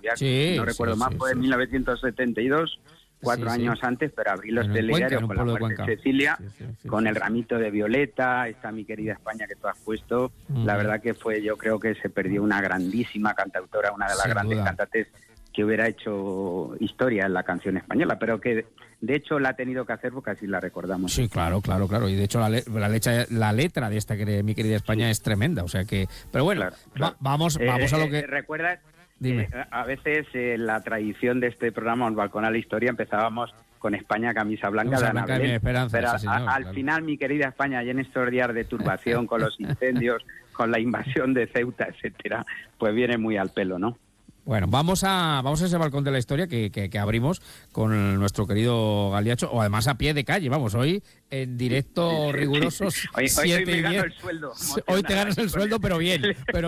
ya no recuerdo más, fue en 1972, 4 años antes, pero abrí los telediarios con la muerte de Cecilia, con el ramito de violeta, está Mi querida España que tú has puesto. La verdad que yo creo que se perdió una grandísima cantautora, una de las grandes cantantes que hubiera hecho historia en la canción española, pero que de hecho la ha tenido que hacer porque así la recordamos. Sí, claro. Y de hecho la letra de esta Mi querida España es tremenda, o sea que... Pero bueno, claro. Vamos a lo que... ¿Recuerdas? A veces la tradición de este programa, Un balcón a la historia, empezábamos con España camisa blanca de Ana Belén, pero al final Mi querida España, y en estos días de turbación con los incendios, con la invasión de Ceuta, etcétera, pues viene muy al pelo, ¿no? Bueno, vamos a ese balcón de la historia que abrimos con nuestro querido Galiacho, o además a pie de calle, vamos, hoy en directo rigurosos. Hoy me gano el sueldo. Hoy te ganas el sueldo, pero bien.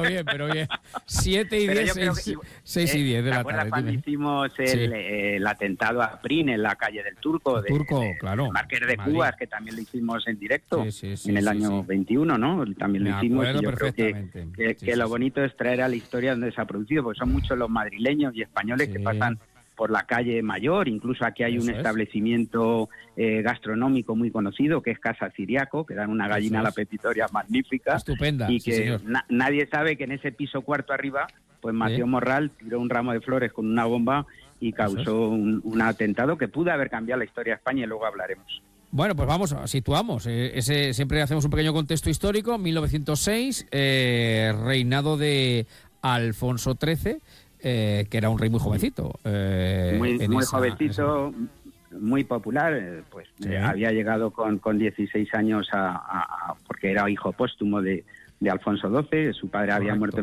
7 y 10, 6 y 10 de la tarde. Cuando hicimos el atentado a Prin en la calle del Turco, claro, Marqués de Cubas, que también lo hicimos en directo en el año 21, ¿no? También lo hicimos, y yo creo que lo bonito es traer a la historia donde se ha producido, porque son muchos los madrileños y españoles que pasan por la calle Mayor. Incluso aquí hay un establecimiento gastronómico muy conocido que es Casa Ciriaco, que dan una gallina a la pepitoria magnífica, estupenda, y que nadie sabe que en ese piso cuarto arriba pues Mateo Morral tiró un ramo de flores con una bomba y causó un atentado que pudo haber cambiado la historia de España, y luego hablaremos. Bueno, pues situamos. Siempre hacemos un pequeño contexto histórico. 1906, reinado de Alfonso XIII, que era un rey muy jovencito. Muy jovencito, muy popular. Había llegado con 16 años porque era hijo póstumo de Alfonso XII. Su padre había muerto en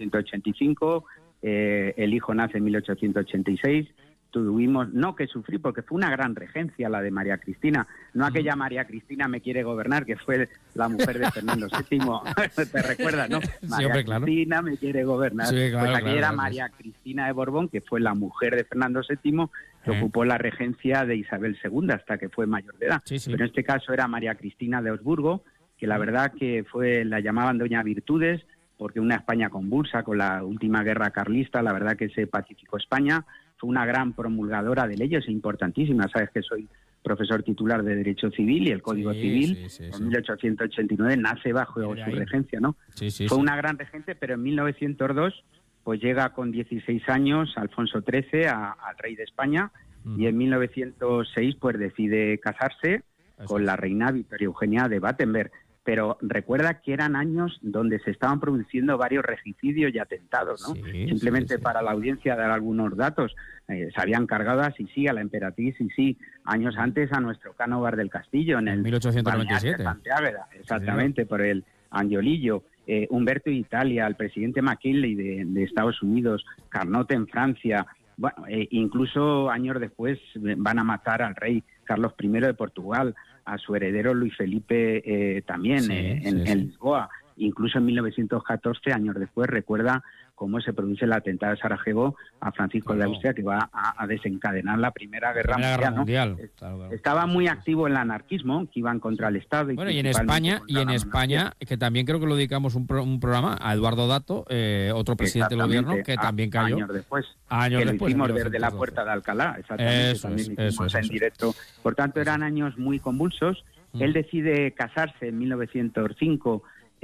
1885. El hijo nace en 1886. Tuvimos, no que sufrí, porque fue una gran regencia la de María Cristina, no aquella María Cristina me quiere gobernar, que fue la mujer de Fernando VII, te recuerdas, ¿no? María Cristina me quiere gobernar, era María Cristina de Borbón, que fue la mujer de Fernando VII, que ocupó la regencia de Isabel II hasta que fue mayor de edad, pero en este caso era María Cristina de Habsburgo, que la verdad que la llamaban Doña Virtudes, porque una España convulsa con la última guerra carlista, la verdad que se pacificó España. Fue una gran promulgadora de leyes importantísimas. Sabes que soy profesor titular de Derecho Civil, y el Código Civil en 1889 nace bajo su regencia, ¿no? Fue una gran regente, pero en 1902 pues llega con 16 años Alfonso XIII al rey de España, y en 1906 pues decide casarse con la reina Victoria Eugenia de Battenberg. Pero recuerda que eran años donde se estaban produciendo varios regicidios y atentados, ¿no? Simplemente para la audiencia dar algunos datos. Se habían cargado a Sisi, a la emperatriz Sisi, años antes a nuestro Cánovar del Castillo, en el 1897. Santiago, exactamente, por el Angiolillo. Humberto de Italia, el presidente McKinley de Estados Unidos, Carnot en Francia. Bueno, incluso años después van a matar al rey Carlos I de Portugal, a su heredero Luis Felipe también en Lisboa. Incluso en 1914, años después, recuerda cómo se produce el atentado de Sarajevo a Francisco de Austria, que va a desencadenar la Primera Guerra Mundial. Claro. Estaba muy activo el anarquismo, que iban contra el Estado. Y en España, que también creo que lo dedicamos un programa a Eduardo Dato, otro presidente del gobierno, que también cayó. Años después. Lo hicimos desde la Puerta de Alcalá, exactamente. Eso es. En directo. Por tanto, eran años muy convulsos. Él decide casarse en 1905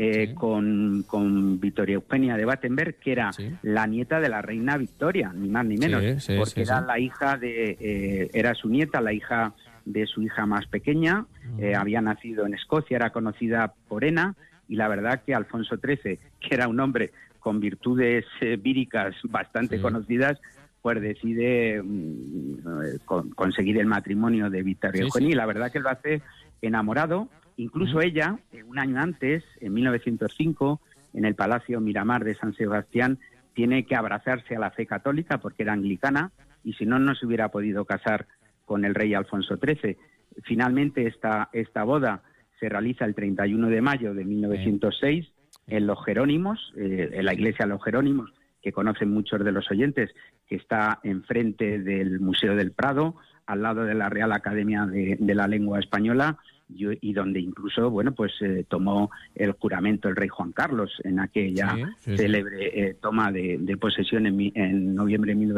con Victoria Eugenia de Battenberg, que era la nieta de la reina Victoria, ni más ni menos, porque era la hija era su nieta, la hija de su hija más pequeña. Había nacido en Escocia, era conocida por Ena, y la verdad que Alfonso XIII, que era un hombre con virtudes víricas bastante conocidas, pues decide conseguir el matrimonio de Victoria Eugenia, y la verdad que lo hace enamorado. Incluso ella, un año antes, en 1905, en el Palacio Miramar de San Sebastián, tiene que abrazarse a la fe católica porque era anglicana, y si no, no se hubiera podido casar con el rey Alfonso XIII. Finalmente, esta boda se realiza el 31 de mayo de 1906 en Los Jerónimos, en la iglesia de Los Jerónimos, que conocen muchos de los oyentes, que está enfrente del Museo del Prado, al lado de la Real Academia de la Lengua Española, y donde incluso, tomó el juramento el rey Juan Carlos en aquella célebre toma de posesión en noviembre de 1906.